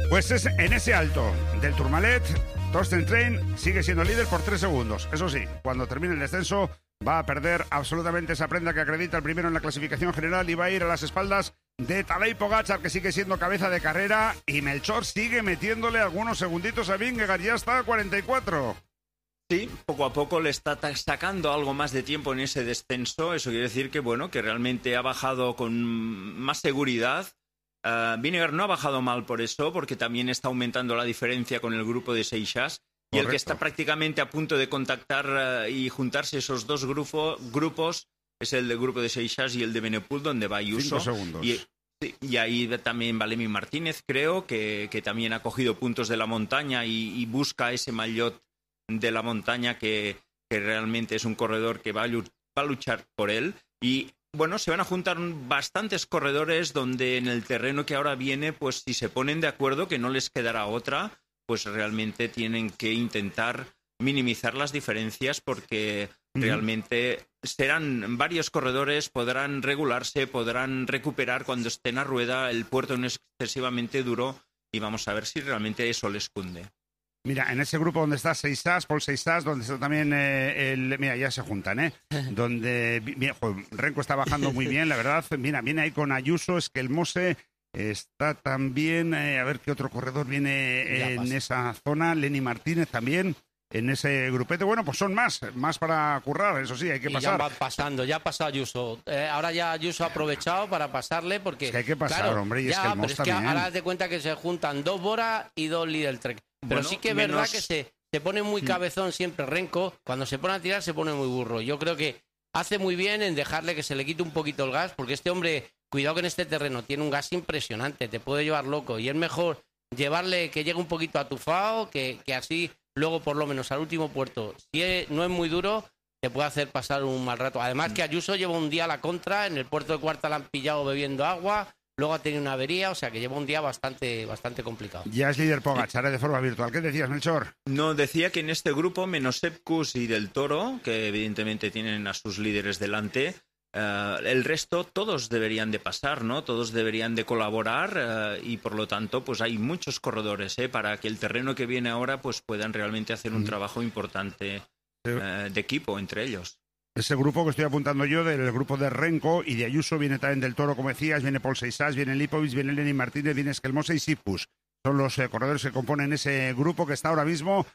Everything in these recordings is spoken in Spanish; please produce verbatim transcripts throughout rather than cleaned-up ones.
Pues es en ese alto del Tourmalet, Torsten Trein sigue siendo líder por tres segundos. Eso sí, cuando termine el descenso va a perder absolutamente esa prenda que acredita el primero en la clasificación general y va a ir a las espaldas de Tadej Pogačar, que sigue siendo cabeza de carrera, y Melchor sigue metiéndole algunos segunditos a Vingegaard, ya está a cuarenta y cuatro. Sí, poco a poco le está sacando algo más de tiempo en ese descenso. Eso quiere decir que, bueno, que realmente ha bajado con más seguridad. Uh, Vingegaard no ha bajado mal por eso, porque también está aumentando la diferencia con el grupo de Seixas. Y el que está prácticamente a punto de contactar uh, y juntarse esos dos grupo, grupos es el del grupo de Seixas y el de Benepul, donde va Ayuso. Cinco segundos. Y, y ahí también va Lemmy Martínez, creo, que, que también ha cogido puntos de la montaña y, y busca ese maillot de la montaña que, que realmente es un corredor que va a, va a luchar por él. Y bueno, se van a juntar bastantes corredores donde en el terreno que ahora viene, pues si se ponen de acuerdo, que no les quedará otra, pues realmente tienen que intentar minimizar las diferencias, porque mm. realmente serán varios corredores, podrán regularse, podrán recuperar cuando estén a rueda, el puerto no es excesivamente duro y vamos a ver si realmente eso les cunde. Mira, en ese grupo donde está Seixas, Paul Seixas, donde está también eh, el... Mira, ya se juntan, ¿eh? Donde... Mira, joder, Renko está bajando muy bien, la verdad. Mira, viene ahí con Ayuso, Esquelmose, está también... Eh, a ver qué otro corredor viene eh, en esa zona. Lenny Martínez también, en ese grupete. Bueno, pues son más, más para currar, eso sí, hay que y pasar. Ya van pasando, ya ha pasado Ayuso. Eh, ahora ya Ayuso ha aprovechado para pasarle, porque... Es que hay que pasar, claro, hombre, y ya, Esquelmose pero es que también. ahora te cuenta que se juntan dos Bora y dos Lidl Trek. Pero bueno, sí que es menos... verdad que se, se pone muy cabezón siempre Renko. Cuando se pone a tirar se pone muy burro. Yo creo que hace muy bien en dejarle que se le quite un poquito el gas, porque este hombre, cuidado que en este terreno tiene un gas impresionante, te puede llevar loco. Y es mejor llevarle que llegue un poquito atufado, que, que así luego por lo menos al último puerto, si es, no es muy duro, te puede hacer pasar un mal rato. Además que Ayuso lleva un día a la contra, en el puerto de Cuarta la han pillado bebiendo agua. Luego ha tenido una avería, o sea que lleva un día bastante, bastante complicado. Ya es líder Pogačar de forma virtual. ¿Qué decías, Melchor? No, decía que en este grupo, menos Sepkus y Del Toro, que evidentemente tienen a sus líderes delante, uh, el resto todos deberían de pasar, ¿no? Todos deberían de colaborar uh, y por lo tanto pues hay muchos corredores ¿eh? para que el terreno que viene ahora pues puedan realmente hacer un mm. trabajo importante uh, de equipo entre ellos. Ese grupo que estoy apuntando yo, del grupo de Renko y de Ayuso, viene también Del Toro, como decías, viene Paul Seixas, viene Lipovic, viene Lenny Martínez, viene Esquelmose y Sipus. Son los eh, corredores que componen ese grupo que está ahora mismo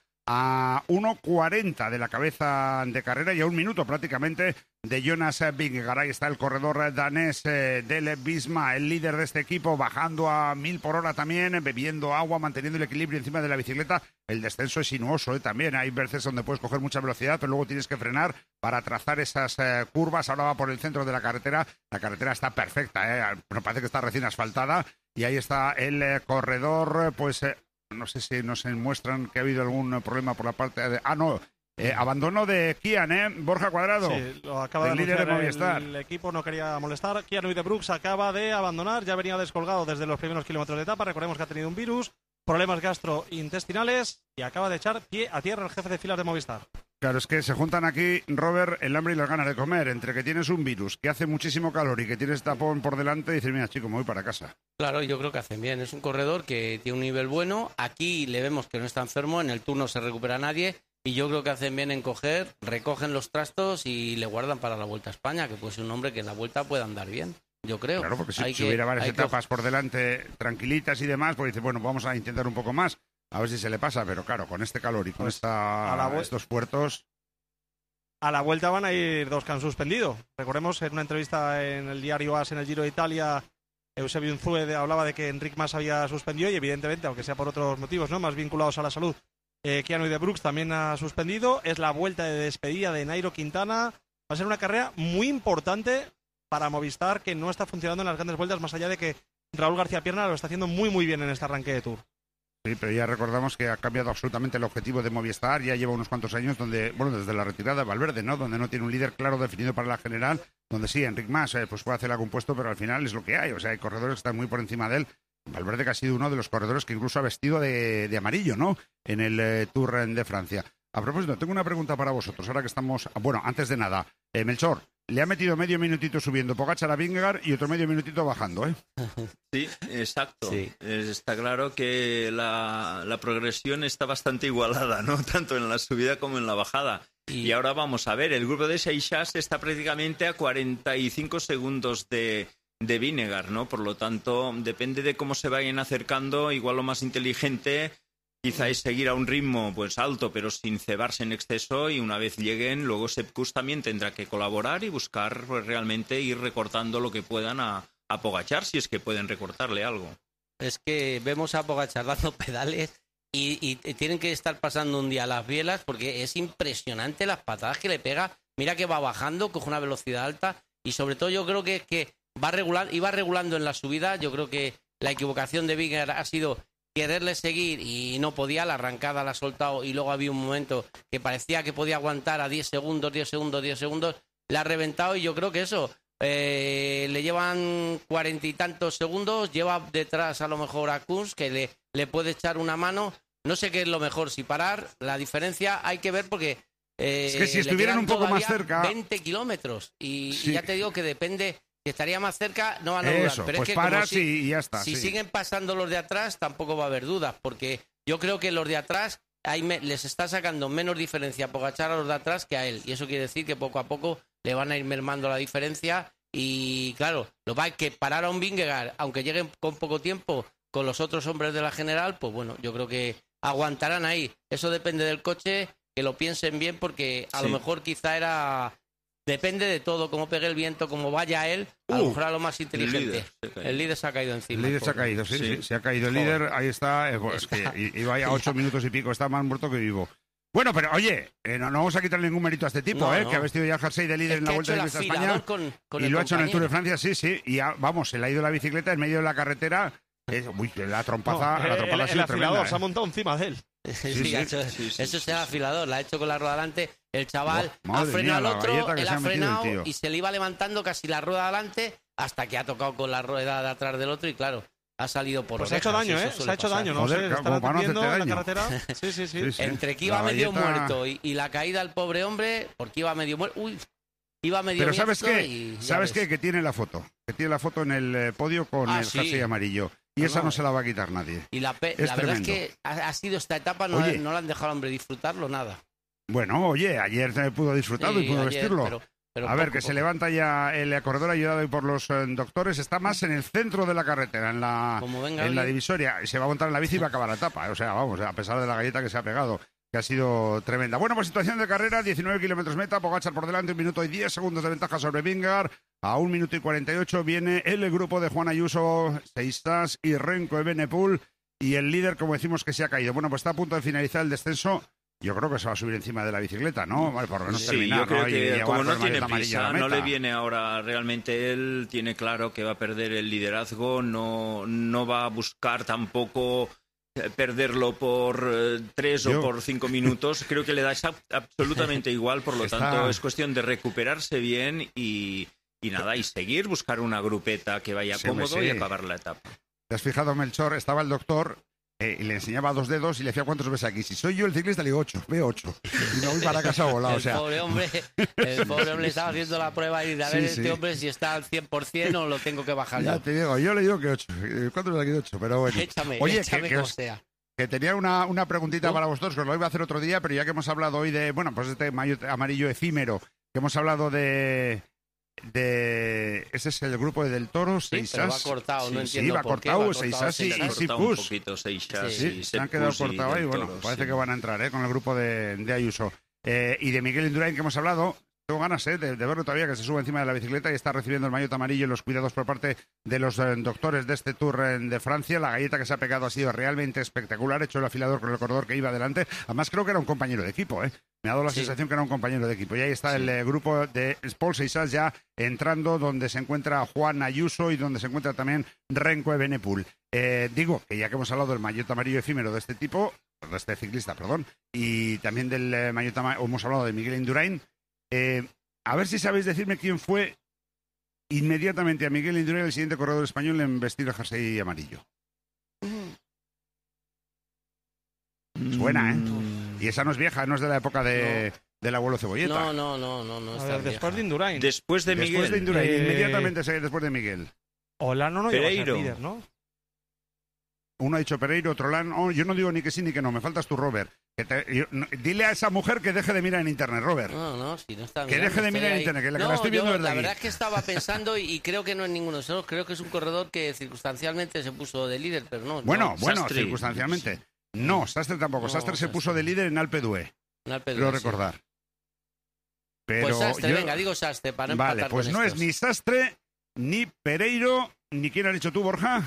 a uno cuarenta de la cabeza de carrera y a un minuto prácticamente de Jonas Vingegaard. Ahí está el corredor danés eh, del Visma, el líder de este equipo, bajando a mil por hora también, bebiendo agua, manteniendo el equilibrio encima de la bicicleta. El descenso es sinuoso ¿eh? también. Hay veces donde puedes coger mucha velocidad, pero luego tienes que frenar para trazar esas eh, curvas. Ahora va por el centro de la carretera. La carretera está perfecta, ¿eh? Pero parece que está recién asfaltada. Y ahí está el eh, corredor, pues... Eh, no sé si nos muestran que ha habido algún problema por la parte de... Ah, no, eh, abandono de Kian, ¿eh? Borja Cuadrado, sí, lo acaba el de líder de Movistar. El equipo no quería molestar. Kian Uijtdebroeks acaba de abandonar, ya venía descolgado desde los primeros kilómetros de etapa. Recordemos que ha tenido un virus, problemas gastrointestinales y acaba de echar pie a tierra el jefe de filas de Movistar. Claro, es que se juntan aquí, Robert, el hambre y las ganas de comer. Entre que tienes un virus, que hace muchísimo calor y que tienes tapón por delante, y dices, mira, chico, me voy para casa. Claro, yo creo que hacen bien. Es un corredor que tiene un nivel bueno. Aquí le vemos que no está enfermo, en el tour no se recupera nadie. Y yo creo que hacen bien en coger, recogen los trastos y le guardan para la Vuelta a España, que puede ser un hombre que en la Vuelta pueda andar bien, yo creo. Claro, porque si, hay si que, hubiera varias etapas que... por delante tranquilitas y demás, pues dice, bueno, vamos a intentar un poco más, a ver si se le pasa. Pero claro, con este calor y con pues esta, vu- estos puertos... A la Vuelta van a ir dos que han suspendido. Recordemos, en una entrevista en el diario A S en el Giro de Italia, Eusebio Unzue hablaba de que Enric Mas había suspendido y evidentemente, aunque sea por otros motivos, ¿no?, más vinculados a la salud, eh, Kian Uijtdebroeks también ha suspendido. Es la vuelta de despedida de Nairo Quintana. Va a ser una carrera muy importante para Movistar, que no está funcionando en las grandes vueltas, más allá de que Raúl García Pierna lo está haciendo muy muy bien en este arranque de Tour. Sí, pero ya recordamos que ha cambiado absolutamente el objetivo de Movistar. Ya lleva unos cuantos años donde, bueno, desde la retirada de Valverde, ¿no? Donde no tiene un líder claro definido para la general, donde sí, Enric Mas, eh, pues puede hacer algún puesto, pero al final es lo que hay. O sea, hay corredores que están muy por encima de él. Valverde, que ha sido uno de los corredores que incluso ha vestido de, de amarillo, ¿no?, en el eh, Tour de Francia. A propósito, tengo una pregunta para vosotros, ahora que estamos... Bueno, antes de nada, eh, Melchor, le ha metido medio minutito subiendo Pogačar a Vingegaard y otro medio minutito bajando, ¿eh? Sí, exacto. Sí. Está claro que la, la progresión está bastante igualada, ¿no? Tanto en la subida como en la bajada. Y, y ahora vamos a ver, el grupo de Seixas está prácticamente a cuarenta y cinco segundos de, de Vingegaard, ¿no? Por lo tanto, depende de cómo se vayan acercando, igual lo más inteligente quizá es seguir a un ritmo pues alto, pero sin cebarse en exceso, y una vez lleguen, luego Sepp Kuss también tendrá que colaborar y buscar pues, realmente ir recortando lo que puedan a, a Pogačar, si es que pueden recortarle algo. Es que vemos a Pogačar dando pedales y, y tienen que estar pasando un día las bielas porque es impresionante las patadas que le pega. Mira que va bajando, coge una velocidad alta y sobre todo yo creo que, que va regulando, iba regulando en la subida. Yo creo que la equivocación de Vingegaard ha sido quererle seguir y no podía, la arrancada la ha soltado y luego había un momento que parecía que podía aguantar a diez segundos, diez segundos, diez segundos, la ha reventado y yo creo que eso, eh, le llevan cuarenta y tantos segundos, lleva detrás a lo mejor a Kuss que le, le puede echar una mano, no sé qué es lo mejor, si parar, la diferencia hay que ver porque eh, es que si estuvieran un poco más cerca veinte kilómetros y, sí. y ya te digo que depende. Si estaría más cerca, no van a dudar. Eso, pero pues es que paras si, y ya está. Si sí. siguen pasando los de atrás, tampoco va a haber dudas, porque yo creo que los de atrás hay me, les está sacando menos diferencia a Pogačar a los de atrás que a él. Y eso quiere decir que poco a poco le van a ir mermando la diferencia. Y claro, lo va a que parar a un Vingegaard, aunque lleguen con poco tiempo con los otros hombres de la general, pues bueno, yo creo que aguantarán ahí. Eso depende del coche, que lo piensen bien, porque a sí. lo mejor quizá era... Depende de todo, cómo pegue el viento, cómo vaya él, a lo Uh, mejor a lo más inteligente. El líder, el líder se ha caído encima. El líder se ha caído, sí, sí, sí, se ha caído el líder, ahí está, eh, pues, Está. que iba ya a ocho minutos y pico, está más muerto que vivo. Bueno, pero oye, eh, no, no vamos a quitarle ningún mérito a este tipo, No, eh, no. que ha vestido ya el jersey de líder Es en que la ha Vuelta hecho de el España afilador con, con y el lo ha hecho en el Tour de compañero. Francia, sí, sí, y ya, vamos, se le ha ido la bicicleta en medio de la carretera, eh, uy, la trompaza, No, la el, trompaza el ha sido afilador tremenda. se ha eh. montado encima de él. Sí, Sí, sí. ha hecho- Sí, sí, eso es sí, el sí. afilador, la ha hecho con la rueda delante. El chaval Oh, ha madre frenado mía, al la otro, galleta que él se ha ha metido el frenado tío. y se le iba levantando casi la rueda delante hasta que ha tocado con la rueda de atrás del otro y claro, ha salido por Pues se ha hecho orejas, daño, eso ¿eh? suele Se ha hecho pasar. daño, no Joder, sé, claro, están como para no atendiendo hacerte en la daño. carretera. Sí, sí, sí. Sí, sí. Entre que iba La medio galleta- muerto y, y la caída del pobre hombre, porque iba medio muerto. Uy, iba medio Pero ¿sabes miesto qué? y ya ¿Sabes ves. qué? Que tiene la foto, que tiene la foto en el eh, podio con Ah, el sí. jersey amarillo. Y No, esa no, no. se la va a quitar nadie. Y la, pe- Es la verdad es tremendo. que ha, ha sido esta etapa, no, Oye. no le han dejado al hombre disfrutarlo nada. Bueno, oye, ayer se pudo disfrutarlo Sí, y pudo ayer, vestirlo. pero- pero a ver, poco, que se poco. levanta ya el corredor ayudado hoy por los eh, doctores. Está más en el centro de la carretera, en la, Como venga en la alguien. divisoria. Se va a montar en la bici y va a acabar la etapa. O sea, vamos, a pesar de la galleta que se ha pegado, que ha sido tremenda. Bueno, pues situación de carrera, diecinueve kilómetros meta, Pogačar por delante, un minuto y diez segundos de ventaja sobre Vingegaard. A un minuto y cuarenta y ocho viene el grupo de Juan Ayuso, Seixas y Renko Evenepoel. Y el líder, como decimos, que se ha caído. Bueno, pues está a punto de finalizar el descenso. Yo creo que se va a subir encima de la bicicleta, ¿no? Vale, por lo menos Sí, terminar, yo creo ¿no? Y que llevar como con no el tiene maleta amarillo a la prisa, no le meta. viene ahora realmente él, tiene claro que va a perder el liderazgo, no, no va a buscar tampoco eh, perderlo por eh, tres Yo- o por cinco minutos, creo que le da esa- absolutamente igual, por lo Está- tanto es cuestión de recuperarse bien y, y nada, y seguir, buscar una grupeta que vaya Sí, hombre, cómodo sí. y acabar la etapa. ¿Te has fijado, Melchor? Estaba el doctor eh, y le enseñaba dos dedos y le decía cuántos ves aquí. Si soy yo el ciclista, le digo ocho, veo ocho. Y me voy para casa volado, o El sea. pobre hombre, el pobre hombre estaba haciendo la prueba y de a ver Sí, este sí. hombre si está al cien por ciento o lo tengo que bajar Ya yo. te digo, yo le digo que ocho. Eh, ¿Cuántos ves aquí de ocho? Pero bueno. Échame, Oye, échame que- que como os- sea. Que tenía una, una preguntita ¿No? para vosotros, que os lo iba a hacer otro día, pero ya que hemos hablado hoy de, bueno, pues este maillot amarillo efímero, que hemos hablado de... de ese es el grupo de Del Toro, Sí, pero va Seixas. cortado, no Sí, sí, entiendo va por qué. cortado, va cortado Seixas y- Seixas. y Se sí, ha cortado un Kuss. poquito Seixas Sí, y Se han Sepp quedado Kuss y cortados ahí, Del bueno, Toro, parece sí. que van a entrar ¿eh? con el grupo de, de Ayuso. Eh, y de Miguel Indurain que hemos hablado, tengo ganas ¿eh? de, de verlo todavía, que se sube encima de la bicicleta y está recibiendo el maillot amarillo y los cuidados por parte de los eh, doctores de este Tour eh, de Francia. La galleta que se ha pegado ha sido realmente espectacular, hecho el afilador con el corredor que iba adelante. Además creo que era un compañero de equipo, ¿eh? Me ha dado la Sí. sensación que era un compañero de equipo. Y ahí está Sí. el eh, grupo de Paul Seixas ya entrando, donde se encuentra Juan Ayuso y donde se encuentra también Renko Evenepoel. Eh, digo que ya que hemos hablado del maillot amarillo efímero de este tipo, de este ciclista, perdón, y también del eh, maillot amarillo, hemos hablado de Miguel Indurain, eh, a ver si sabéis decirme quién fue inmediatamente a Miguel Indurain el siguiente corredor español en vestir el jersey amarillo. Suena, ¿eh? Mm. Y esa no es vieja, no es de la época de, del abuelo Cebolleta. No, no, no, no, no A está ver, vieja. después de Indurain. Después de Miguel. Después de Indurain, Eh, inmediatamente seguir después de Miguel. Olano no llegó a ser Pereiro. líder, ¿no? Uno ha dicho Pereiro, otro Lan. Oh, yo no digo ni que sí ni que no, me faltas tú, Robert. Que te- yo- no, dile a esa mujer que deje de mirar en internet, Robert. No, no, si no está Que mirando, deje de estoy mirar en ahí. internet, que la, que No, la estoy viendo yo desde la aquí. verdad es que estaba pensando y, y creo que no es ninguno de esos. Creo que es un corredor que circunstancialmente se puso de líder, pero no. Bueno, no, bueno, Sastre. circunstancialmente. No, Sastre tampoco. No, Sastre se Sastre. puso de líder en Alpe d'Huez, no al Pedro, creo sí. recordar. Pero Pues Sastre, yo- venga, digo Sastre para no Vale, empatar pues con no es estos. ni Sastre, ni Pereiro, ni quién has dicho tú, Borja.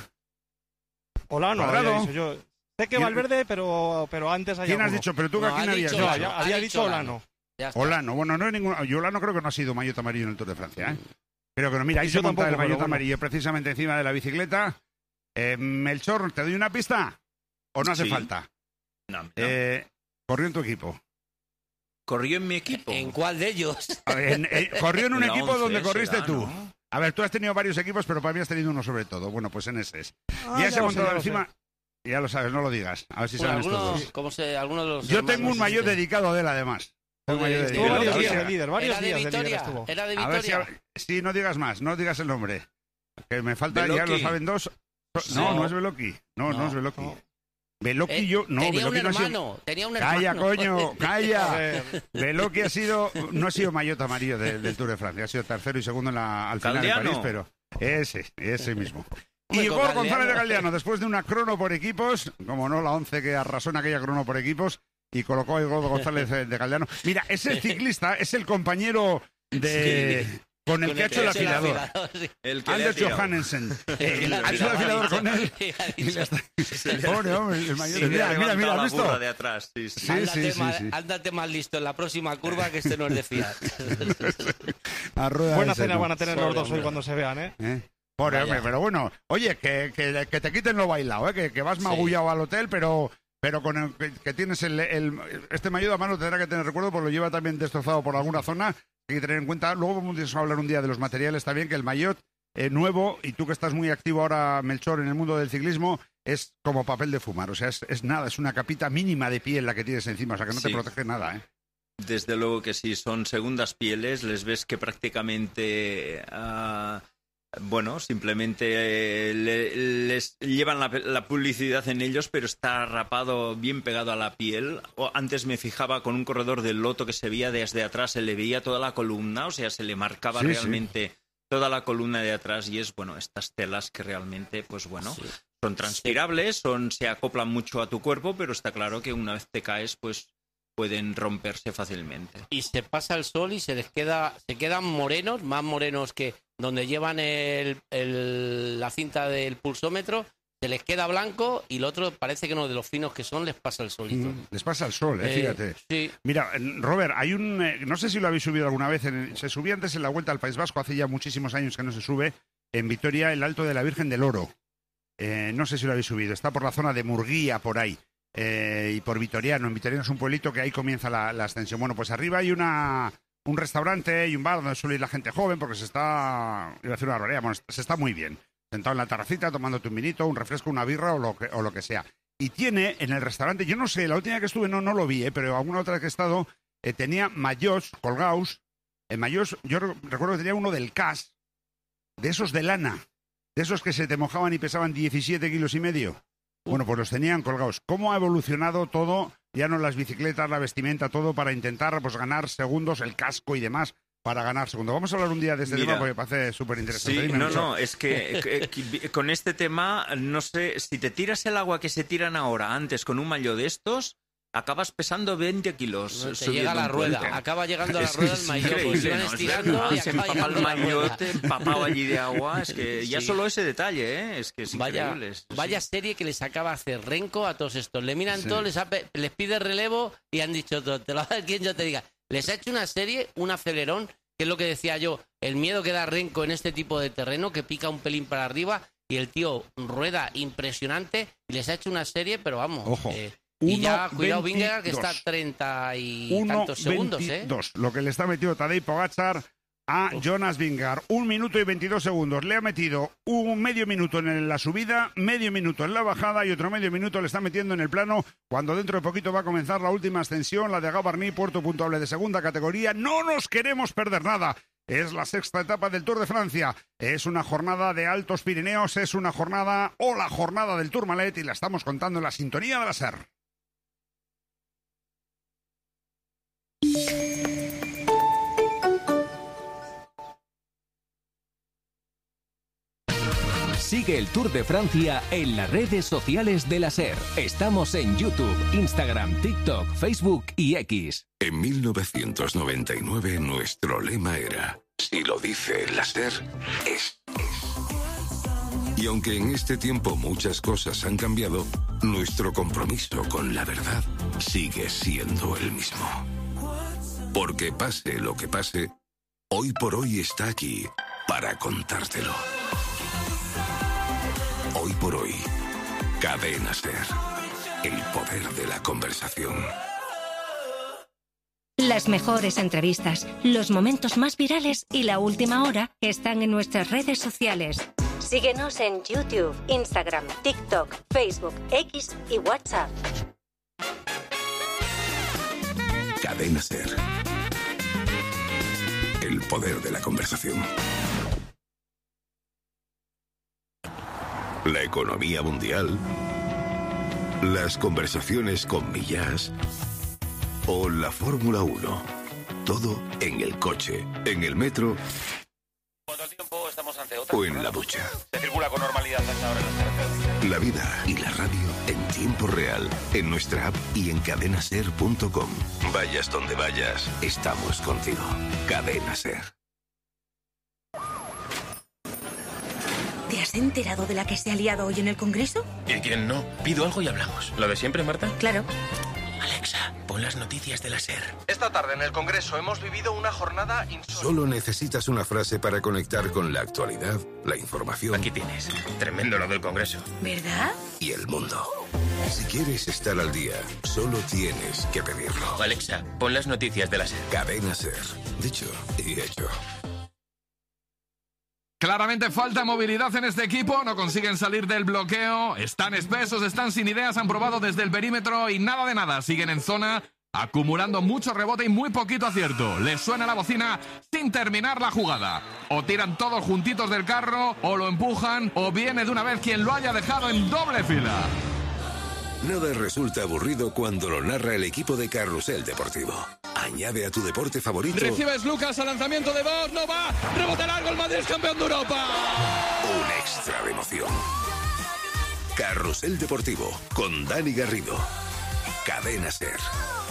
Olano, Cuadrado. había dicho yo. Sé que ¿Quién- Valverde, pero, pero antes hay ¿Quién has alguno. dicho? Pero tú, No, ¿a quién ha habías dicho No, dicho? Olano. había, ha había dicho dicho Olano. Olano. Ya está. Olano, bueno, no es ninguno. Yo Olano creo que no ha sido maillot amarillo en el Tour de Francia, ¿eh? Creo que no. Mira, ahí Y se yo monta tampoco, el pero maillot bueno. amarillo precisamente encima de la bicicleta. Eh, Melchor, ¿te doy una pista? ¿O no hace Sí. falta? No, no. Eh, corrió en tu equipo. Corrió en mi equipo. ¿En cuál de ellos? A ver, en- eh, corrió en un En la equipo once donde corriste será, tú. ¿no? A ver, tú has tenido varios equipos, pero para mí has tenido uno sobre todo. Bueno, pues en ese es. Ah, ya se ha lo sé, montado ya lo sé. encima. Ya lo sabes, no lo digas. A ver si Bueno, saben estos algunos, dos. ¿cómo se, algunos de los Yo hermanos tengo un maillot este. dedicado a él, además. Tengo un maillot Estuvo Estuvo dedicado. varios A ver días si- de líder, varios Era de días de líder Vitoria. estuvo. Era de A ver si... Vitoria. Sí, no digas más, no digas el nombre. Que me falta, ya Beloki. lo saben dos. No, No. no es Beloki. No, no, No, es Beloki. no. Beloki Eh, yo... No, tenía un Beloki no ha sido... hermano, tenía un Calla, hermano. coño, A calla. ver, Beloki ha sido, no ha sido maillot amarillo de- del Tour de Francia, ha sido tercero y segundo en la, al final de Galdeano. París, pero ese, ese mismo. Hombre, Igor con González de Galdeano. Galdeano, después de una crono por equipos, como no la once que arrasó en aquella crono por equipos, y colocó a Igor González de de Galdeano. Mira, es el ciclista, es el compañero de... Sí. Con el Con que ha hecho el ha el afilador. afilador, sí. El que le ha Anders tirado. Johannesen. El que Ha ha hecho el afilador dicho, con él. ha Y dicho, le está- Pobre hombre, el mayor. Sí, le Mira, ha mira, mira, levantado ¿has la visto? burra de atrás. Sí, sí. Sí, ándate, sí, más, sí. ándate más listo en la próxima curva que este no es de fiar. A rueda buena ese, cena ¿no? van a tener Pobre los dos hoy hombre. cuando se vean, ¿eh? ¿Eh? Pobre Vaya. hombre, pero bueno, oye, que, que, que te quiten lo bailado, ¿eh? que, que vas Sí. magullado al hotel, pero pero con el, que, que tienes el, el- este maillot además lo tendrá que tener recuerdo, porque lo lleva también destrozado por alguna zona, hay que tener en cuenta. Luego vamos a hablar un día de los materiales también, que el maillot eh, nuevo, y tú que estás muy activo ahora, Melchor, en el mundo del ciclismo, es como papel de fumar, o sea, es, es nada, es una capita mínima de piel la que tienes encima, o sea, que no te Sí. protege nada, ¿eh? Desde luego que sí, son segundas pieles, les ves que prácticamente, ah, bueno, simplemente eh, le- les llevan la, la publicidad en ellos, pero está rapado bien pegado a la piel. O antes me fijaba con un corredor del Loto que se veía desde atrás, se le veía toda la columna, o sea, se le marcaba Sí, sí. realmente toda la columna de atrás, y es, bueno, estas telas que realmente, pues bueno, Sí. son transpirables, son, se acoplan mucho a tu cuerpo, pero está claro que una vez te caes, pues pueden romperse fácilmente. Y se pasa el sol y se les queda, se quedan morenos, más morenos que donde llevan el, el- la cinta del pulsómetro, se les queda blanco y el otro parece que no, de los finos que son, les pasa el solito. Mm, Les pasa el sol, ¿eh? Eh, Fíjate. Sí, Mira, Robert, hay un... eh, no sé si lo habéis subido alguna vez. en- se subía antes en la Vuelta al País Vasco, hace ya muchísimos años que no se sube, en Vitoria, el Alto de la Virgen del Oro. Eh, no sé si lo habéis subido. Está por la zona de Murguía, por ahí. Eh, y por Vitoriano. En Vitoriano es un pueblito que ahí comienza la, la ascensión. Bueno, pues arriba hay una un restaurante y un bar donde suele ir la gente joven, porque se está... Iba a decir una barbaridad, bueno, se está muy bien. Sentado en la terracita, tomándote un vinito, un refresco, una birra o lo que, o lo que sea. Y tiene en el restaurante, yo no sé, la última vez que estuve no, no lo vi, eh, pero alguna otra vez que he estado, eh, tenía maillots colgados. En maillots, yo re- recuerdo que tenía uno del C A S, de esos de lana, de esos que se te mojaban y pesaban diecisiete kilos y medio. Bueno, pues los tenían colgados. ¿Cómo ha evolucionado todo? Ya no las bicicletas, la vestimenta, todo para intentar pues ganar segundos, el casco y demás, para ganar segundos. Vamos a hablar un día de este Mira. tema porque me parece súper interesante. Sí, no, no, es que, que- que con este tema, no sé, si te tiras el agua que se tiran ahora antes con un maillot de estos, acabas pesando veinte kilos. no te subiendo llega la un rueda, puente. acaba llegando a la Es rueda que el es maillot, pues increíble, iban ¿no? Es estirando verdad, y se acaba empapa el llegando la rueda. maillot empapado allí de agua, es que ya Sí. solo ese detalle, ¿eh? Es que es Vaya, increíble. es- vaya sí. serie que les acaba de hacer Renko a todos estos. Le miran Sí. todo, les, ha pe- les pide relevo y han dicho todo. Te lo va a dar quien yo te diga. Les ha hecho una serie, un acelerón, que es lo que decía yo, el miedo que da Renko en este tipo de terreno, que pica un pelín para arriba y el tío rueda impresionante y les ha hecho una serie, pero vamos. Ojo. eh, y ya, uno cuidado, Vingegaard, que está a veintidós. treinta y uno tantos segundos, ¿eh? veintidós, lo que le está metido Tadej Pogačar a Jonas Vingegaard. Un minuto y veintidós segundos. Le ha metido un medio minuto en la subida, medio minuto en la bajada y otro medio minuto le está metiendo en el plano cuando dentro de poquito va a comenzar la última ascensión, la de Gavarnie, puerto puntuable de segunda categoría. No nos queremos perder nada. Es la sexta etapa del Tour de Francia. Es una jornada de Altos Pirineos, es una jornada o la jornada del Tourmalet y la estamos contando en la sintonía de la S E R. Sigue el Tour de Francia en las redes sociales de la S E R. Estamos en YouTube, Instagram, TikTok, Facebook y X. En mil novecientos noventa y nueve nuestro lema era: si lo dice la S E R, es. Y aunque en este tiempo muchas cosas han cambiado, nuestro compromiso con la verdad sigue siendo el mismo. Porque pase lo que pase, hoy por hoy está aquí para contártelo. Hoy por hoy, Cadena SER, el poder de la conversación. Las mejores entrevistas, los momentos más virales y la última hora están en nuestras redes sociales. Síguenos en YouTube, Instagram, TikTok, Facebook, X y WhatsApp. Cadena SER, el poder de la conversación. La economía mundial, las conversaciones con Millás o la Fórmula uno. Todo en el coche, en el metro o en la ducha. Se circula con normalidad hasta ahora en las carreteras. La vida y la radio en tiempo real, en nuestra app y en cadena ser punto com. Vayas donde vayas, estamos contigo. Cadena SER. ¿Te has enterado de la que se ha liado hoy en el Congreso? ¿Y quién no? Pido algo y hablamos. ¿Lo de siempre, Marta? Claro. Alexa, pon las noticias de la SER. Esta tarde en el Congreso hemos vivido una jornada insólita. Solo necesitas una frase para conectar con la actualidad, la información. Aquí tienes. Tremendo lo del Congreso. ¿Verdad? Y el mundo. Si quieres estar al día, solo tienes que pedirlo. Alexa, pon las noticias de la SER. Cadena SER. Dicho y hecho. Claramente falta movilidad en este equipo, no consiguen salir del bloqueo, están espesos, están sin ideas, han probado desde el perímetro y nada de nada, siguen en zona, acumulando mucho rebote y muy poquito acierto. Les suena la bocina sin terminar la jugada. O tiran todos juntitos del carro, o lo empujan, o viene de una vez quien lo haya dejado en doble fila. Nada resulta aburrido cuando lo narra el equipo de Carrusel Deportivo. Añade a tu deporte favorito. Recibes Lucas al lanzamiento de Bosch, no va, rebote largo, el Madrid es campeón de Europa. Un extra de emoción. Carrusel Deportivo con Dani Garrido. Cadena SER.